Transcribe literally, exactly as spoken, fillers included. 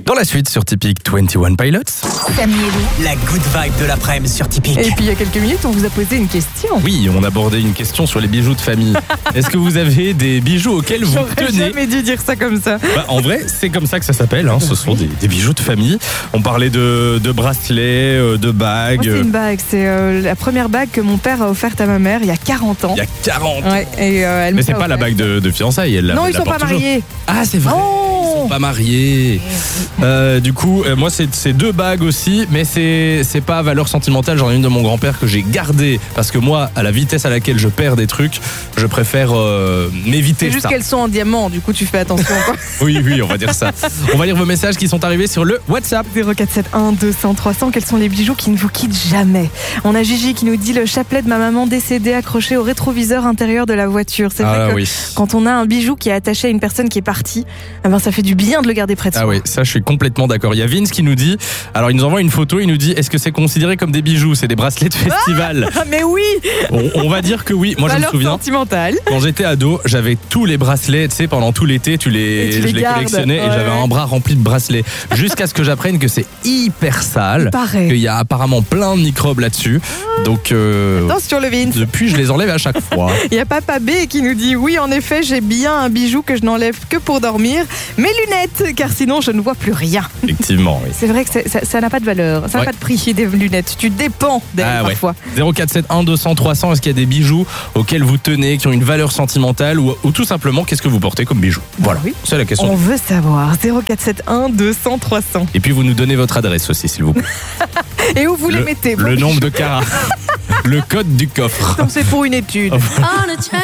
Dans la suite sur Typique vingt et un Pilots. Samy et Lou. La good vibe de l'après-midi sur Typique. Et puis il y a quelques minutes, on vous a posé une question. Oui, on abordait une question sur les bijoux de famille. Est-ce que vous avez des bijoux auxquels vous J'aurais tenez? jamais dû dire ça comme ça. Bah, en vrai, c'est comme ça que ça s'appelle. Hein. Ce sont des, des bijoux de famille. On parlait de, de bracelets, euh, de bagues. Moi, c'est une bague. C'est euh, la première bague que mon père a offerte à ma mère il y a quarante ans. Il y a quarante. Ouais, et, euh, elle me Mais c'est l'a pas la offerte. bague de, de fiançailles. Elle la- Non, elle ils la sont pas porte toujours. mariés. Ah, c'est vrai. Oh. Ils sont pas mariés. Euh, du coup, euh, moi, c'est, c'est deux bagues aussi, mais c'est, c'est pas à valeur sentimentale. J'en ai une de mon grand-père que j'ai gardée parce que moi, à la vitesse à laquelle je perds des trucs, je préfère euh, m'éviter C'est juste ça. qu'elles sont en diamant, du coup tu fais attention. Quoi. Oui, oui, on va dire ça. On va lire vos messages qui sont arrivés sur le WhatsApp. zéro quatre sept un deux cents trois cents, quels sont les bijoux qui ne vous quittent jamais? On a Gigi qui nous dit le chapelet de ma maman décédée accroché au rétroviseur intérieur de la voiture. C'est vrai Ah que oui. quand on a un bijou qui est attaché à une personne qui est partie, eh ben ça fait du bien de le garder près de soi. Ah oui, ça je suis complètement d'accord. Il y a Vince qui nous dit, alors il nous envoie une photo, il nous dit est-ce que c'est considéré comme des bijoux? C'est des bracelets de festival. Ah, mais oui, on, on va dire que oui. Moi je me valeur souviens, sentimentale. quand j'étais ado, j'avais tous les bracelets, tu sais, pendant tout l'été, tu les, Et tu je les les gardes. collectionnais Ouais, et j'avais ouais. un bras rempli de bracelets. Jusqu'à ce que j'apprenne que c'est hyper sale, Pareil. qu'il y a apparemment plein de microbes là-dessus. Donc euh, Attention le Vince. depuis, je les enlève à chaque fois. Il y a Papa B qui nous dit oui en effet j'ai bien un bijou que je n'enlève que pour dormir, mes lunettes car sinon je ne vois plus rien. Effectivement, oui. C'est vrai que c'est- ça ça n'a pas de valeur, ça n'a Ouais. pas de prix des lunettes, tu dépends d'elles Ah ouais. parfois. zéro quatre sept un deux cents trois cents, est-ce qu'il y a des bijoux auxquels vous tenez, qui ont une valeur sentimentale ou, ou tout simplement qu'est-ce que vous portez comme bijoux? Voilà, oui. c'est la question. On veut savoir, zéro quatre sept un deux cents trois cents. Et puis vous nous donnez votre adresse aussi, s'il vous plaît. Et où vous les le, mettez? le nombre de carats, le code du coffre. Comme c'est pour une étude. On a train